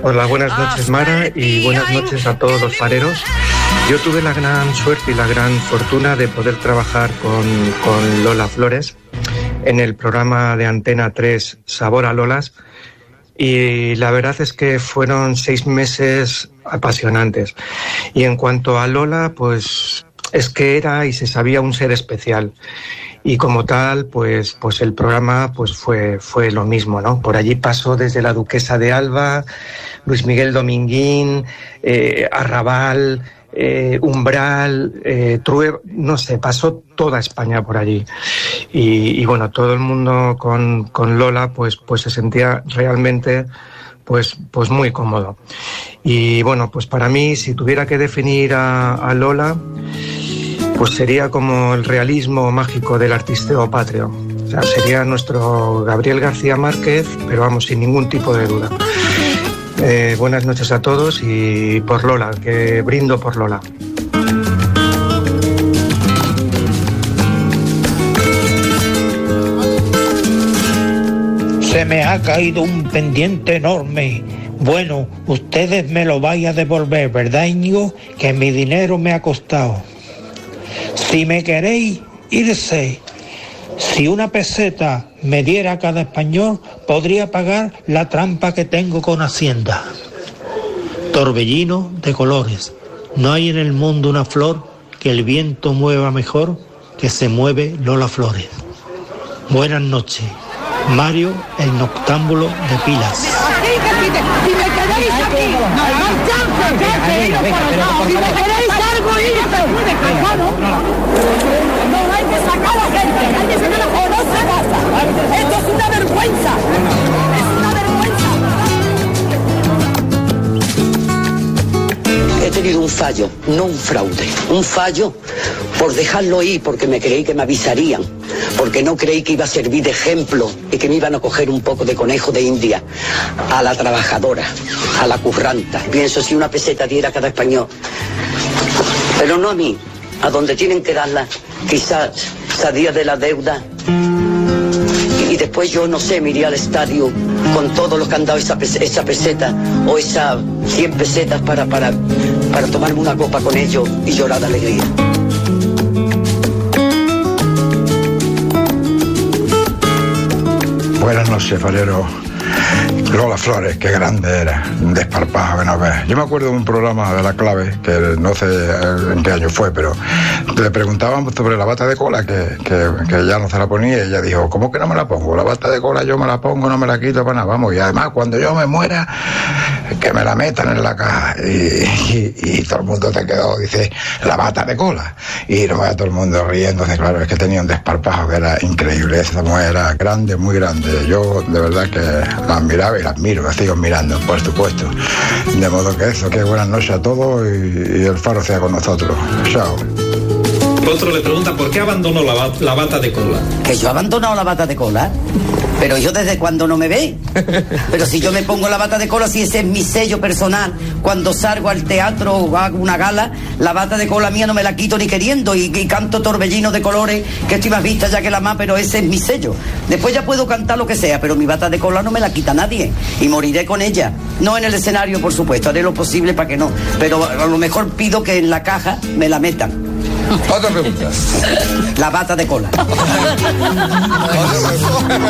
Hola, buenas noches, Mara, y buenas noches a todos los fareros. Yo tuve la gran suerte y la gran fortuna de poder trabajar con Lola Flores en el programa de Antena 3 Sabor a Lolas, y la verdad es que fueron 6 meses apasionantes. Y en cuanto a Lola, pues es que era y se sabía un ser especial. Y como tal, pues el programa pues fue lo mismo, ¿no? Por allí pasó desde la Duquesa de Alba, Luis Miguel Dominguín, Arrabal, Umbral, Trueba, no sé, pasó toda España por allí. Y bueno, todo el mundo con Lola pues se sentía realmente pues muy cómodo. Y bueno, pues para mí, si tuviera que definir a Lola, pues sería como el realismo mágico del artisteo patrio. O sea, sería nuestro Gabriel García Márquez, pero vamos, sin ningún tipo de duda. Buenas noches a todos y por Lola, que brindo por Lola. Se me ha caído un pendiente enorme. Bueno, ustedes me lo vais a devolver, ¿verdad, Íñigo? Que mi dinero me ha costado. Si me queréis irse, si una peseta me diera a cada español, podría pagar la trampa que tengo con Hacienda. Torbellino de colores. No hay en el mundo una flor que el viento mueva mejor que se mueve Lola Flores. Buenas noches. Mario, el noctámbulo de Pilas. Si me queréis aquí, si me queréis algo, no hay que sacar a la gente, hay que sacar a no se pasa. Esto es una vergüenza. Es una vergüenza. He tenido un fallo, no un fraude, un fallo por dejarlo ir, porque me creí que me avisarían, porque no creí que iba a servir de ejemplo y que me iban a coger un poco de conejo de India a la trabajadora, a la curranta. Pienso, si una peseta diera a cada español, pero no a mí, a donde tienen que darla, quizás salía de la deuda y después yo, no sé, me iría al estadio con todo lo que han dado esa peseta o esas 100 pesetas para tomarme una copa con ellos y llorar de alegría. Buenas noches, farero. Lola Flores, qué grande era, un desparpajo que no ves. Yo me acuerdo de un programa de La Clave, que no sé en qué año fue, pero le preguntaban sobre la bata de cola, que ya no se la ponía, y ella dijo, ¿cómo que no me la pongo? La bata de cola yo me la pongo, no me la quito para nada, vamos, y además cuando yo me muera, que me la metan en la caja. Y todo el mundo te quedó, dice, la bata de cola. Y no vaya todo el mundo riéndose, claro, es que tenía un desparpajo que era increíble, esa mujer era grande, muy grande. Yo de verdad que la admiraba y la admiro, la sigo mirando, por supuesto. De modo que eso, que buenas noches a todos y el faro sea con nosotros. Chao. Otro le pregunta por qué abandonó la bata de cola. ¿Que yo he abandonado la bata de cola? Pero yo desde cuando no me ve. Pero si yo me pongo la bata de cola, si ese es mi sello personal, cuando salgo al teatro o hago una gala, la bata de cola mía no me la quito ni queriendo y canto Torbellino de colores, que estoy más vista ya que la más, pero ese es mi sello. Después ya puedo cantar lo que sea, pero mi bata de cola no me la quita nadie y moriré con ella. No en el escenario, por supuesto, haré lo posible para que no, pero a lo mejor pido que en la caja me la metan. Otra pregunta. La bata de cola.